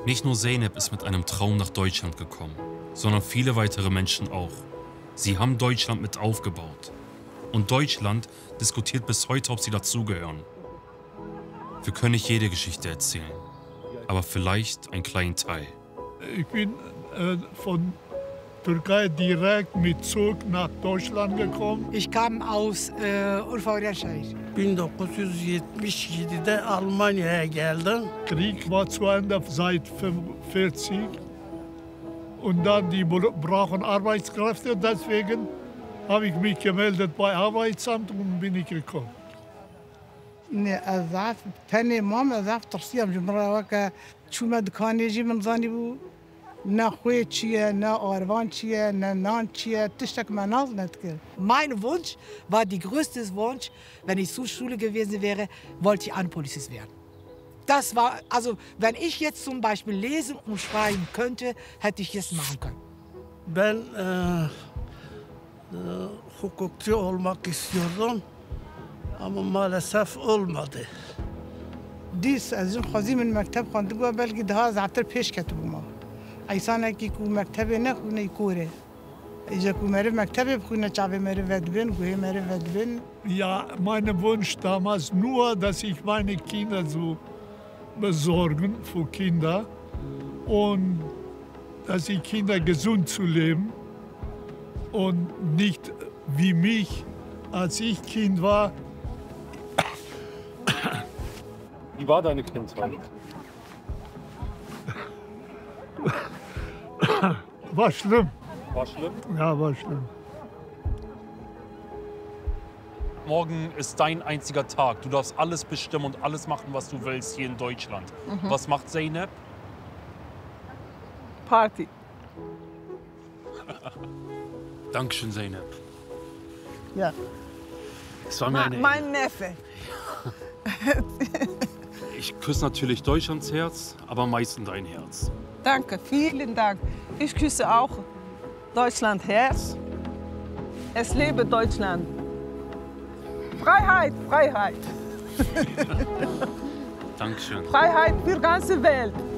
Nicht nur Zeynep ist mit einem Traum nach Deutschland gekommen, sondern viele weitere Menschen auch. Sie haben Deutschland mit aufgebaut. Und Deutschland diskutiert bis heute, ob sie dazugehören. Wir können nicht jede Geschichte erzählen, aber vielleicht einen kleinen Teil. Ich bin von Türkei direkt mit Zug nach Deutschland gekommen. Ich kam aus Urfa-Şehir. 1977'de Almanya'ya geldim. Krieg war zu Ende seit 1945. Und dann, die brauchen Arbeitskräfte, deswegen habe ich mich gemeldet bei Arbeitsamt und bin ich gekommen. ضعف تاني ماما ضعف ترسيم جمرة وكا شو ما دكان يجي من زاني بو نا خوي تشيا نا أربان تشيا نا نان تشيا تشتك ما ناز نتكل. Mein Wunsch war die größte Wunsch, wenn ich zur Schule gewesen wäre, wollte ich Polizist werden. Das war, also wenn ich jetzt zum Beispiel lesen und schreiben könnte, hätte ich es machen können. Ben hukukçu olmak istiyordum ama maalesef olmadı. دیس از اون خوازی من مکتب خواند گوه بلکه ده زعتر پیش کتب ما ایسانه که کو مکتب نخونه کوره ایجا کو مره مکتب بخونه چاوه مره ودبن گوه مره ودبن. Ja, mein Wunsch damals nur, dass ich meine Kinder so besorgen für Kinder und dass die Kinder gesund zu leben und nicht wie mich, als ich Kind war. Wie war deine Kindheit? War schlimm. War schlimm? Ja, war schlimm. Morgen ist dein einziger Tag. Du darfst alles bestimmen und alles machen, was du willst hier in Deutschland. Was macht Zeynep? Party. Dankeschön, Zeynep. Ja. Es war mir eine Mein Neffe. Ich küsse natürlich Deutschlands Herz, aber am meisten dein Herz. Danke, vielen Dank. Ich küsse auch Deutschland Herz. Es lebe Deutschland. Freiheit, Freiheit. Dankeschön. Freiheit für die ganze Welt.